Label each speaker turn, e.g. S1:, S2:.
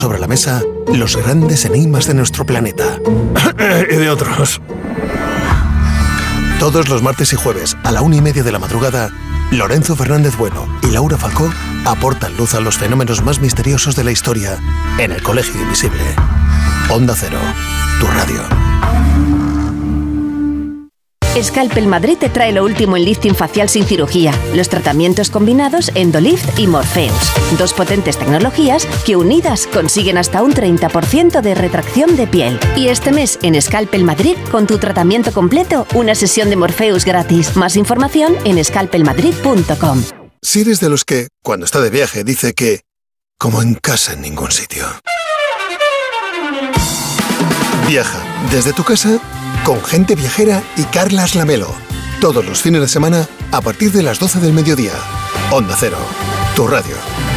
S1: sobre la mesa los grandes enigmas de nuestro planeta.
S2: Y de otros.
S1: Todos los martes y jueves a la 1:30 de la madrugada, Lorenzo Fernández Bueno y Laura Falcó aportan luz a los fenómenos más misteriosos de la historia en El Colegio Invisible. Onda Cero, tu radio.
S3: Scalpel Madrid te trae lo último en lifting facial sin cirugía, los tratamientos combinados Endolift y Morpheus, 2 potentes tecnologías que unidas consiguen hasta un 30% de retracción de piel. Y este mes en Scalpel Madrid, con tu tratamiento completo, una sesión de Morpheus gratis. Más información en scalpelmadrid.com.
S1: Si eres de los que, cuando está de viaje, dice que como en casa en ningún sitio. Viaja desde tu casa con Gente Viajera y Carlas Lamelo. Todos los fines de semana a partir de las 12 del mediodía. Onda Cero, tu radio.